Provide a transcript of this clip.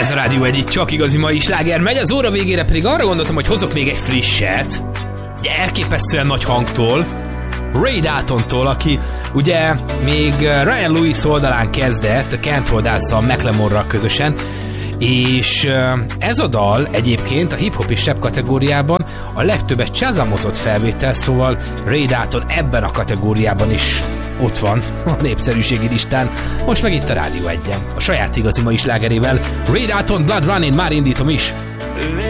Ez a Rádió egy csak igazi mai sláger megy, az óra végére pedig arra gondoltam, hogy hozok még egy frisset, ugye elképesztően nagy hangtól, Ray Daltontól, aki ugye még Ryan Lewis oldalán kezdett, a Can't Hold Us-szal, McLemore-ral közösen, és ez a dal egyébként a hip-hop és rap kategóriában a legtöbbet csazamozott felvétel, szóval Ray Dalton ebben a kategóriában is ott van a népszerűségi listán, most meg itt a Rádió 1-en, a saját igazi mai slágerével. Ray Dalton, Blood Running, már indítom is!